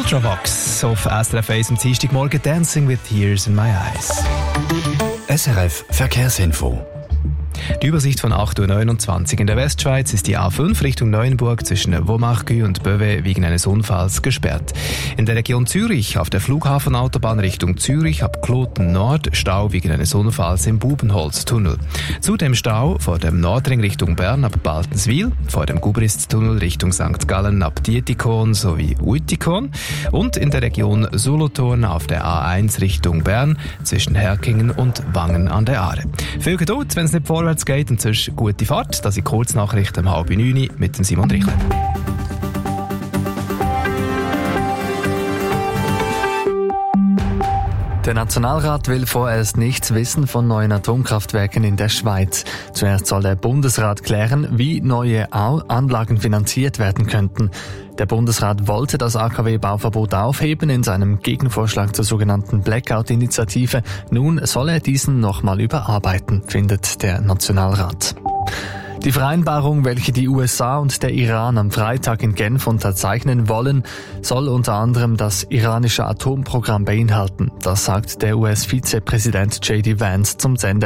Ultravox auf SRF 1 am Dienstagmorgen «Dancing with Tears in My Eyes». SRF Verkehrsinfo. Die Übersicht von 8.29 Uhr in der Westschweiz ist die A5 Richtung Neuenburg zwischen Womachgü und Böwe wegen eines Unfalls gesperrt. In der Region Zürich auf der Flughafenautobahn Richtung Zürich ab Kloten Nord Stau wegen eines Unfalls im Bubenholztunnel. Zudem Stau vor dem Nordring Richtung Bern ab Baltenswil, vor dem Gubristunnel Richtung St. Gallen ab Dietikon sowie Uitikon und in der Region Solothurn auf der A1 Richtung Bern zwischen Herkingen und Wangen an der Aare. Viel Geduld, wenn es nicht vorwärts geht, und sonst gute Fahrt. Das sind Kurznachrichten um 8:30 mit dem Simon Richler. Der Nationalrat will vorerst nichts wissen von neuen Atomkraftwerken in der Schweiz. Zuerst soll der Bundesrat klären, wie neue Anlagen finanziert werden könnten. Der Bundesrat wollte das AKW-Bauverbot aufheben in seinem Gegenvorschlag zur sogenannten Blackout-Initiative. Nun soll er diesen nochmal überarbeiten, findet der Nationalrat. Die Vereinbarung, welche die USA und der Iran am Freitag in Genf unterzeichnen wollen, soll unter anderem das iranische Atomprogramm beinhalten. Das sagt der US-Vizepräsident J.D. Vance zum Sender